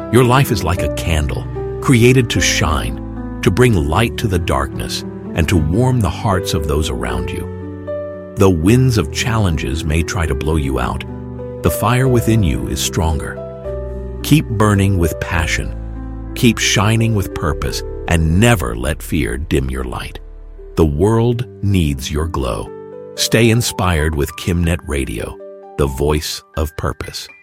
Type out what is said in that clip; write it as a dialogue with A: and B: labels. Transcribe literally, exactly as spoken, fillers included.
A: Your life is like a candle, created to shine, to bring light to the darkness, and to warm the hearts of those around you. Though winds of challenges may try to blow you out, the fire within you is stronger. Keep burning with passion, keep shining with purpose, and never let fear dim your light. The world needs your glow. Stay inspired with KimNet Radio, the voice of purpose.